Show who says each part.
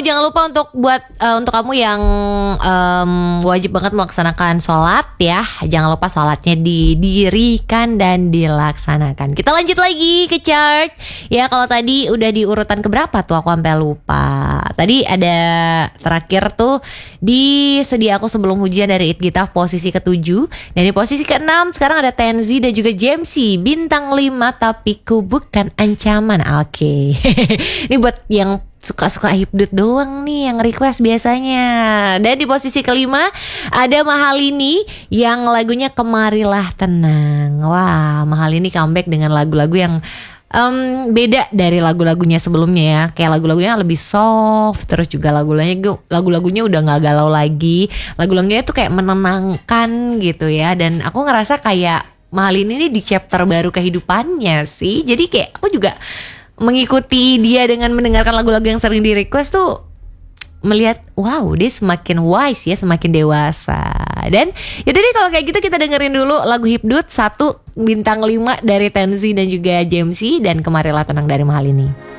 Speaker 1: jangan lupa untuk kamu yang wajib banget melaksanakan sholat ya. Jangan lupa sholatnya didirikan dan dilaksanakan. Kita lanjut lagi ke chart. Ya kalau tadi udah di urutan keberapa tuh aku sampai lupa. Tadi ada terakhir tuh di Sedia Aku Sebelum Hujan dari It Gitaf posisi ke-7. Dan di posisi ke-6 sekarang ada Tenzi dan juga Jamesy bintang 5 tapi ku bukan ancaman. Oke. Ini buat yang suka-suka hipdut doang nih yang request biasanya. Dan di posisi kelima ada Mahalini yang lagunya Kemarilah Tenang. Wah, Mahalini comeback dengan lagu-lagu yang beda dari lagu-lagunya sebelumnya ya. Kayak lagu-lagunya lebih soft, terus juga lagu-lagunya udah gak galau lagi. Lagu-lagunya tuh kayak menenangkan gitu ya. Dan aku ngerasa kayak Mahalini ini di chapter baru kehidupannya sih. Jadi kayak aku juga mengikuti dia dengan mendengarkan lagu-lagu yang sering di request tuh melihat wow dia semakin wise ya, semakin dewasa. Dan yaudah deh kalau kayak gitu kita dengerin dulu lagu Hipdut 1 bintang 5 dari Tenzi dan juga Jamesy dan Kemarilah Tenang dari Mahalini.